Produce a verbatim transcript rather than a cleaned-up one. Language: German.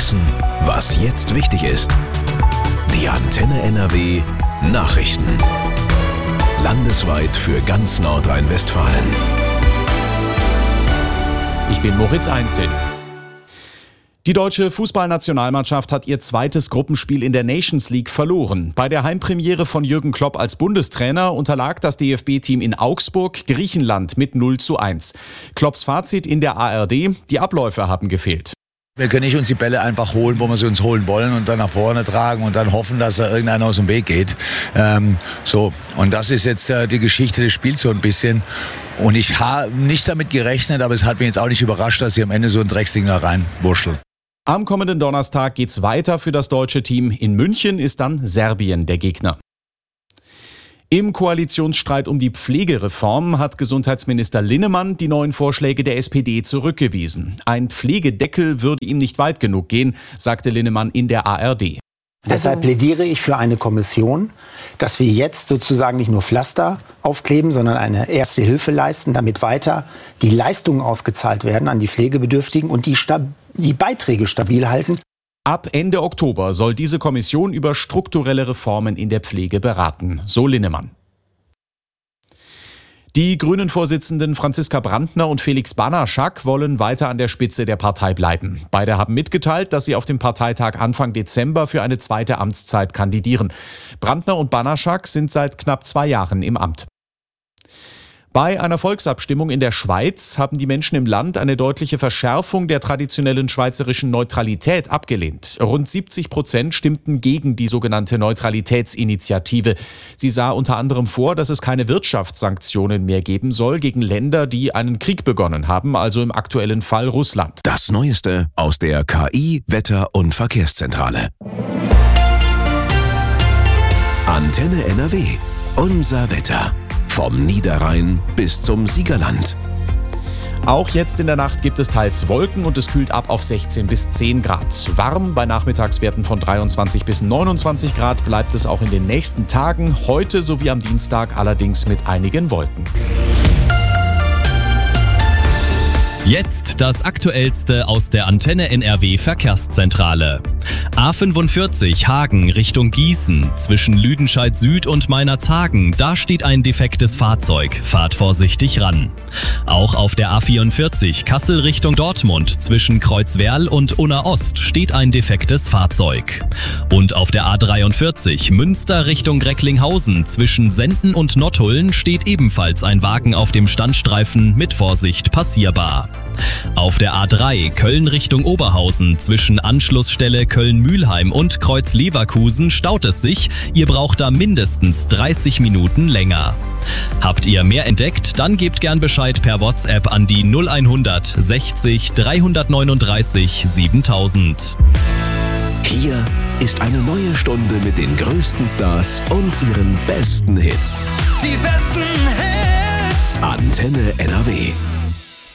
wissen, was jetzt wichtig ist. Die Antenne N R W Nachrichten. Landesweit für ganz Nordrhein-Westfalen. Ich bin Moritz Einzel. Die deutsche Fußballnationalmannschaft hat ihr zweites Gruppenspiel in der Nations League verloren. Bei der Heimpremiere von Jürgen Klopp als Bundestrainer unterlag das D F B-Team in Augsburg Griechenland mit null zu eins. Klopps Fazit in der A R D: Die Abläufe haben gefehlt. Wir können nicht uns die Bälle einfach holen, wo wir sie uns holen wollen und dann nach vorne tragen und dann hoffen, dass da irgendeiner aus dem Weg geht. Ähm, so, und das ist jetzt äh, die Geschichte des Spiels so ein bisschen. Und ich habe nicht damit gerechnet, aber es hat mich jetzt auch nicht überrascht, dass sie am Ende so ein Drecksding da reinwurschteln. Am kommenden Donnerstag geht's weiter für das deutsche Team. In München ist dann Serbien der Gegner. Im Koalitionsstreit um die Pflegereform hat Gesundheitsminister Linnemann die neuen Vorschläge der S P D zurückgewiesen. Ein Pflegedeckel würde ihm nicht weit genug gehen, sagte Linnemann in der A R D. Deshalb plädiere ich für eine Kommission, dass wir jetzt sozusagen nicht nur Pflaster aufkleben, sondern eine erste Hilfe leisten, damit weiter die Leistungen ausgezahlt werden an die Pflegebedürftigen und die, Stab- die Beiträge stabil halten. Ab Ende Oktober soll diese Kommission über strukturelle Reformen in der Pflege beraten, so Linnemann. Die Grünen-Vorsitzenden Franziska Brandner und Felix Banaschak wollen weiter an der Spitze der Partei bleiben. Beide haben mitgeteilt, dass sie auf dem Parteitag Anfang Dezember für eine zweite Amtszeit kandidieren. Brandner und Banaschak sind seit knapp zwei Jahren im Amt. Bei einer Volksabstimmung in der Schweiz haben die Menschen im Land eine deutliche Verschärfung der traditionellen schweizerischen Neutralität abgelehnt. Rund siebzig Prozent stimmten gegen die sogenannte Neutralitätsinitiative. Sie sah unter anderem vor, dass es keine Wirtschaftssanktionen mehr geben soll gegen Länder, die einen Krieg begonnen haben, also im aktuellen Fall Russland. Das Neueste aus der K I, Wetter- und Verkehrszentrale. Antenne N R W. Unser Wetter. Vom Niederrhein bis zum Siegerland. Auch jetzt in der Nacht gibt es teils Wolken und es kühlt ab auf sechzehn bis zehn Grad. Warm bei Nachmittagswerten von dreiundzwanzig bis neunundzwanzig Grad bleibt es auch in den nächsten Tagen, heute sowie am Dienstag allerdings mit einigen Wolken. Jetzt das Aktuellste aus der Antenne N R W Verkehrszentrale. A fünfundvierzig Hagen Richtung Gießen. Zwischen Lüdenscheid Süd und Meinerzhagen, da steht ein defektes Fahrzeug. Fahrt vorsichtig ran. Auch auf der A vierundvierzig Kassel Richtung Dortmund. Zwischen Kreuzwerl und Unna Ost steht ein defektes Fahrzeug. Und auf der A dreiundvierzig Münster Richtung Recklinghausen. Zwischen Senden und Nottuln steht ebenfalls ein Wagen auf dem Standstreifen, mit Vorsicht passierbar. Auf der A drei Köln Richtung Oberhausen zwischen Anschlussstelle Köln-Mühlheim und Kreuz Leverkusen staut es sich. Ihr braucht da mindestens dreißig Minuten länger. Habt ihr mehr entdeckt? Dann gebt gern Bescheid per WhatsApp an die null hundert sechzig dreihundertneununddreißig siebentausend. Hier ist eine neue Stunde mit den größten Stars und ihren besten Hits. Die besten Hits. Antenne N R W.